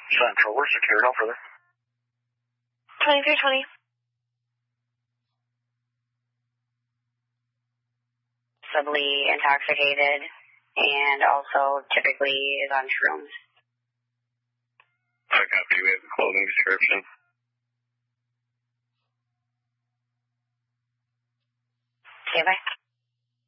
Central, we're secured. No further. 2320. Possibly intoxicated and also typically is on shrooms. I copy. We have the clothing description. Okay, bye.